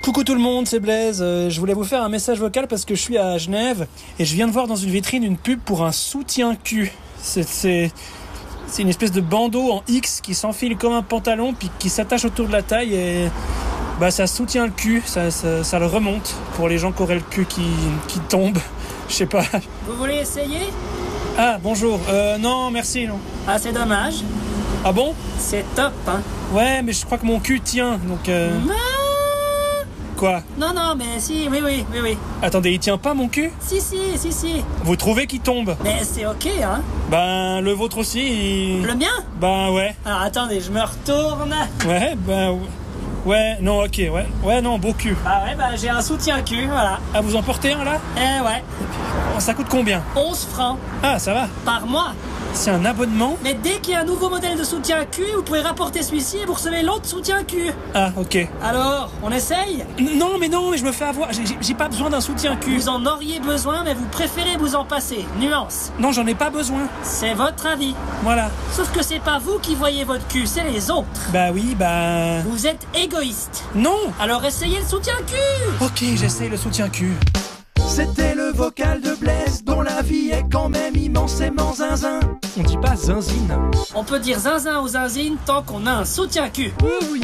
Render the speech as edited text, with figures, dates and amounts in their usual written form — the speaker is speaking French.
Coucou tout le monde, c'est Blaise. Je voulais vous faire un message vocal parce que je suis à Genève et je viens de voir dans une vitrine une pub pour un soutien-cul. C'est une espèce de bandeau en X qui s'enfile comme un pantalon puis qui s'attache autour de la taille et ça soutient le cul, ça le remonte pour les gens qui auraient le cul qui tombe. Je sais pas. Vous voulez essayer? Ah, bonjour. Non, merci, non. Ah, c'est dommage. Ah bon? C'est top, hein. Ouais, mais je crois que mon cul tient, donc... Quoi? Non, mais si, oui. Attendez, il tient pas mon cul? Si. Vous trouvez qu'il tombe? Mais c'est ok, hein. Ben, le vôtre aussi, Le mien? Ben, ouais. Alors, attendez, je me retourne. Ouais, ben... Ouais, non, ok, ouais. Ouais, non, beau cul. Ah ouais, j'ai un soutien-cul, voilà. Ah, vous en portez un, là? Ouais. Ça coûte combien? 11 francs. Ah, ça va. Par mois. C'est un abonnement? Mais dès qu'il y a un nouveau modèle de soutien-cul, vous pouvez rapporter celui-ci et vous recevez l'autre soutien-cul. Ah, ok. Alors, on essaye? Non, mais je me fais avoir. J'ai pas besoin d'un soutien-cul. Vous en auriez besoin, mais vous préférez vous en passer. Nuance. Non, j'en ai pas besoin. C'est votre avis. Voilà. Sauf que c'est pas vous qui voyez votre cul, c'est les autres. Bah oui, bah... Vous êtes égoïste. Non. Alors essayez le soutien-cul. Ok, j'essaye le soutien-cul. C'était le vocal de Blaise, dont la vie est quand même immensément zinzin. On dit pas zinzine. On peut dire zinzin ou zinzine tant qu'on a un soutien-cul. Ouh,